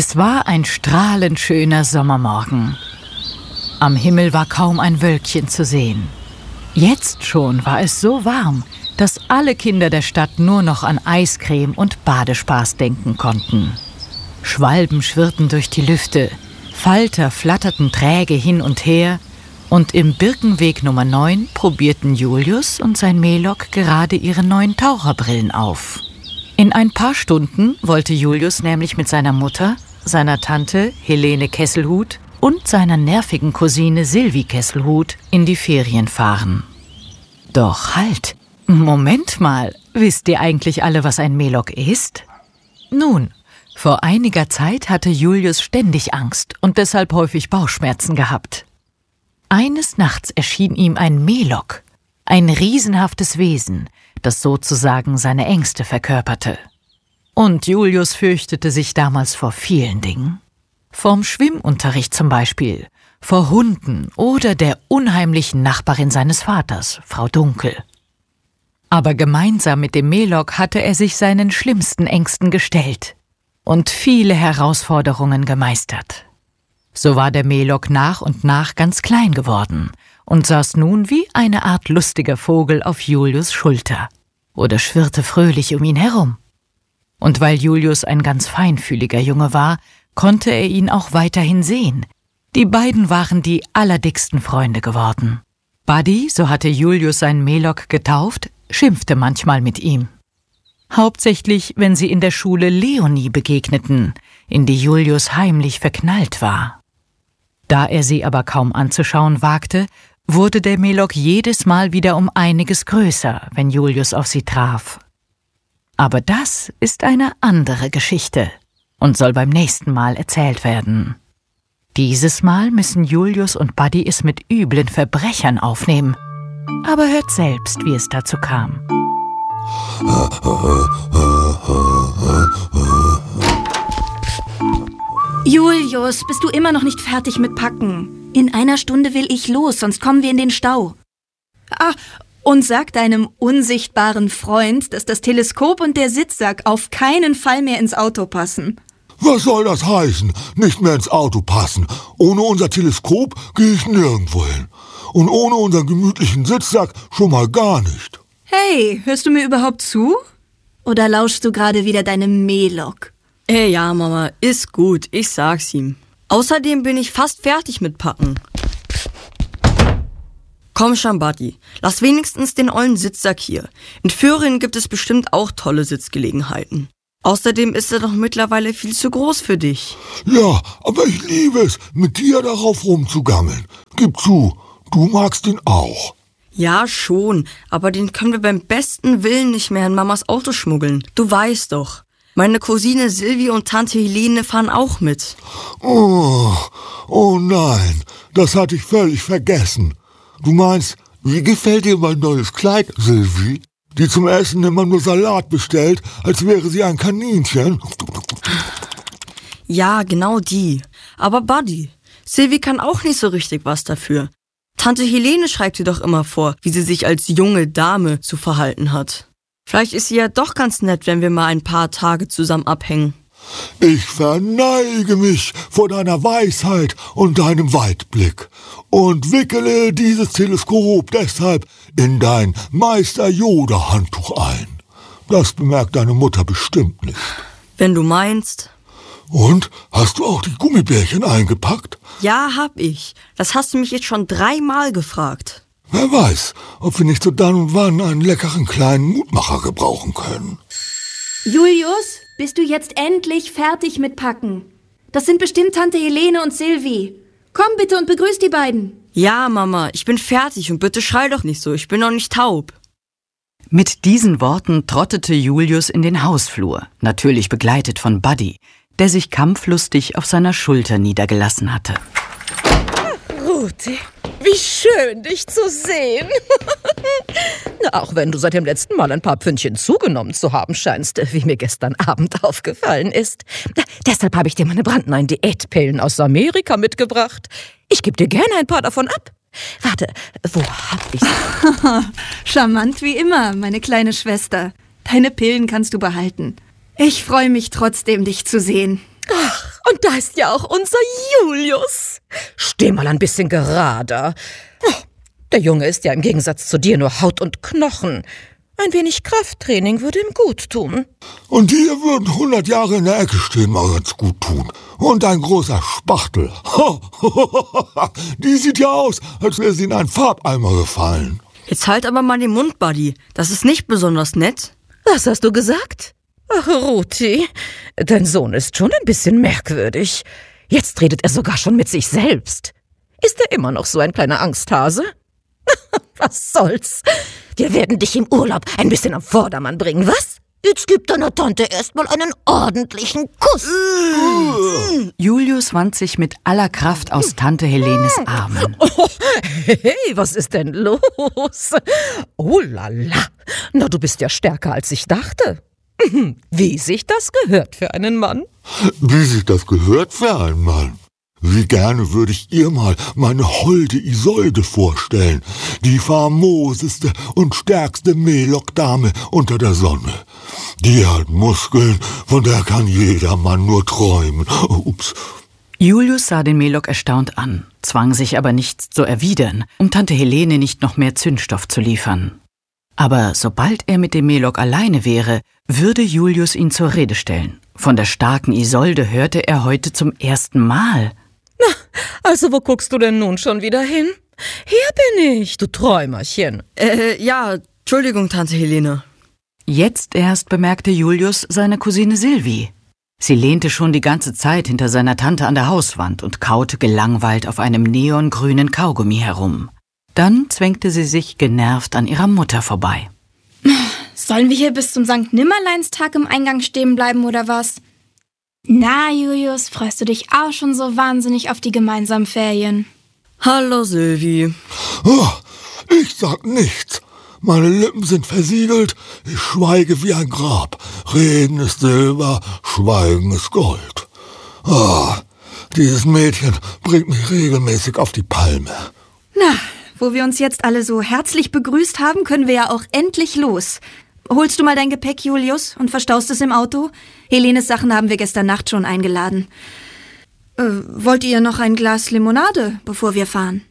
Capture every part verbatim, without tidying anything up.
Es war ein strahlend schöner Sommermorgen. Am Himmel war kaum ein Wölkchen zu sehen. Jetzt schon war es so warm, dass alle Kinder der Stadt nur noch an Eiscreme und Badespaß denken konnten. Schwalben schwirrten durch die Lüfte, Falter flatterten träge hin und her und im Birkenweg Nummer neun probierten Julius und sein Melok gerade ihre neuen Taucherbrillen auf. In ein paar Stunden wollte Julius nämlich mit seiner Mutter, seiner Tante Helene Kesselhut und seiner nervigen Cousine Silvi Kesselhut in die Ferien fahren. Doch halt, Moment mal, wisst ihr eigentlich alle, was ein Melok ist? Nun, vor einiger Zeit hatte Julius ständig Angst und deshalb häufig Bauchschmerzen gehabt. Eines Nachts erschien ihm ein Melok, ein riesenhaftes Wesen, das sozusagen seine Ängste verkörperte. Und Julius fürchtete sich damals vor vielen Dingen. Vorm Schwimmunterricht zum Beispiel, vor Hunden oder der unheimlichen Nachbarin seines Vaters, Frau Dunkel. Aber gemeinsam mit dem Melok hatte er sich seinen schlimmsten Ängsten gestellt und viele Herausforderungen gemeistert. So war der Melok nach und nach ganz klein geworden und saß nun wie eine Art lustiger Vogel auf Julius' Schulter oder schwirrte fröhlich um ihn herum. Und weil Julius ein ganz feinfühliger Junge war, konnte er ihn auch weiterhin sehen. Die beiden waren die allerdicksten Freunde geworden. Buddy, so hatte Julius seinen Melok getauft, schimpfte manchmal mit ihm. Hauptsächlich, wenn sie in der Schule Leonie begegneten, in die Julius heimlich verknallt war. Da er sie aber kaum anzuschauen wagte, wurde der Melok jedes Mal wieder um einiges größer, wenn Julius auf sie traf. Aber das ist eine andere Geschichte und soll beim nächsten Mal erzählt werden. Dieses Mal müssen Julius und Buddy es mit üblen Verbrechern aufnehmen. Aber hört selbst, wie es dazu kam. Julius, bist du immer noch nicht fertig mit Packen? In einer Stunde will ich los, sonst kommen wir in den Stau. Ah, und sag deinem unsichtbaren Freund, dass das Teleskop und der Sitzsack auf keinen Fall mehr ins Auto passen. Was soll das heißen? Nicht mehr ins Auto passen. Ohne unser Teleskop gehe ich nirgendwo hin. Und ohne unseren gemütlichen Sitzsack schon mal gar nicht. Hey, hörst du mir überhaupt zu? Oder lauschst du gerade wieder deinem Melok? Hey, ja, Mama, ist gut, ich sag's ihm. Außerdem bin ich fast fertig mit Packen. Komm schon, Buddy, lass wenigstens den ollen Sitzsack hier. In Föhringen gibt es bestimmt auch tolle Sitzgelegenheiten. Außerdem ist er doch mittlerweile viel zu groß für dich. Ja, aber ich liebe es, mit dir darauf rumzugammeln. Gib zu, du magst ihn auch. Ja, schon, aber den können wir beim besten Willen nicht mehr in Mamas Auto schmuggeln. Du weißt doch. Meine Cousine Silvi und Tante Helene fahren auch mit. Oh, oh nein, das hatte ich völlig vergessen. Du meinst, wie gefällt dir mein neues Kleid, Silvi? Die zum Essen immer nur Salat bestellt, als wäre sie ein Kaninchen. Ja, genau die. Aber Buddy, Silvi kann auch nicht so richtig was dafür. Tante Helene schreibt ihr doch immer vor, wie sie sich als junge Dame zu verhalten hat. Vielleicht ist sie ja doch ganz nett, wenn wir mal ein paar Tage zusammen abhängen. Ich verneige mich vor deiner Weisheit und deinem Weitblick und wickele dieses Teleskop deshalb in dein Meister-Yoda-Handtuch ein. Das bemerkt deine Mutter bestimmt nicht. Wenn du meinst. Und? Hast du auch die Gummibärchen eingepackt? Ja, hab ich. Das hast du mich jetzt schon dreimal gefragt. Wer weiß, ob wir nicht so dann und wann einen leckeren kleinen Mutmacher gebrauchen können. Julius, bist du jetzt endlich fertig mit Packen? Das sind bestimmt Tante Helene und Silvi. Komm bitte und begrüß die beiden. Ja, Mama, ich bin fertig und bitte schrei doch nicht so, ich bin noch nicht taub. Mit diesen Worten trottete Julius in den Hausflur, natürlich begleitet von Buddy, der sich kampflustig auf seiner Schulter niedergelassen hatte. Ruthi, wie schön, dich zu sehen. Auch wenn du seit dem letzten Mal ein paar Pfündchen zugenommen zu haben scheinst, wie mir gestern Abend aufgefallen ist. Deshalb habe ich dir meine brandneuen Diätpillen aus Amerika mitgebracht. Ich gebe dir gerne ein paar davon ab. Warte, wo hab ich's? Charmant wie immer, meine kleine Schwester. Deine Pillen kannst du behalten. Ich freue mich trotzdem, dich zu sehen. Ach, Und da ist ja auch unser Julius. Steh mal ein bisschen gerader. Oh, der Junge ist ja im Gegensatz zu dir nur Haut und Knochen. Ein wenig Krafttraining würde ihm gut tun. Und dir würden hundert Jahre in der Ecke stehen mal ganz gut tun. Und ein großer Spachtel. Die sieht ja aus, als wäre sie in einen Farbeimer gefallen. Jetzt halt aber mal den Mund, Buddy. Das ist nicht besonders nett. Was hast du gesagt? Ach, Ruti, dein Sohn ist schon ein bisschen merkwürdig. Jetzt redet er sogar schon mit sich selbst. Ist er immer noch so ein kleiner Angsthase? Was soll's? Wir werden dich im Urlaub ein bisschen am Vordermann bringen, was? Jetzt gib deiner Tante erstmal einen ordentlichen Kuss. Julius wand sich mit aller Kraft aus Tante Helenes Armen. Oh, hey, was ist denn los? Oh la la, na du bist ja stärker als ich dachte. Wie sich das gehört für einen Mann. Wie sich das gehört für einen Mann. Wie gerne würde ich ihr mal meine holde Isolde vorstellen, die famoseste und stärkste Melok-Dame unter der Sonne. Die hat Muskeln, von der kann jeder Mann nur träumen. Ups. Julius sah den Melok erstaunt an, zwang sich aber nichts zu erwidern, um Tante Helene nicht noch mehr Zündstoff zu liefern. Aber sobald er mit dem Melok alleine wäre, würde Julius ihn zur Rede stellen. Von der starken Isolde hörte er heute zum ersten Mal. Na, also wo guckst du denn nun schon wieder hin? Hier bin ich, du Träumerchen. Äh, ja, Entschuldigung, Tante Helene. Jetzt erst bemerkte Julius seine Cousine Sylvie. Sie lehnte schon die ganze Zeit hinter seiner Tante an der Hauswand und kaute gelangweilt auf einem neongrünen Kaugummi herum. Dann zwängte sie sich genervt an ihrer Mutter vorbei. Sollen wir hier bis zum Sankt Nimmerleinstag im Eingang stehen bleiben oder was? Na, Julius, freust du dich auch schon so wahnsinnig auf die gemeinsamen Ferien? Hallo, Sylvie. Oh, ich sag nichts. Meine Lippen sind versiegelt, ich schweige wie ein Grab. Reden ist Silber, Schweigen ist Gold. Oh, dieses Mädchen bringt mich regelmäßig auf die Palme. Na, wo wir uns jetzt alle so herzlich begrüßt haben, können wir ja auch endlich los. Holst du mal dein Gepäck, Julius, und verstaust es im Auto? Helenes Sachen haben wir gestern Nacht schon eingeladen. Äh, wollt ihr noch ein Glas Limonade, bevor wir fahren?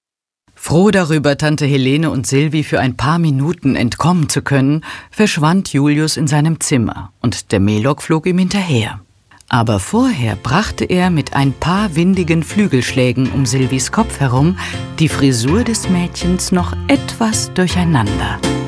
Froh darüber, Tante Helene und Sylvie für ein paar Minuten entkommen zu können, verschwand Julius in seinem Zimmer und der Melok flog ihm hinterher. Aber vorher brachte er mit ein paar windigen Flügelschlägen um Sylvies Kopf herum die Frisur des Mädchens noch etwas durcheinander.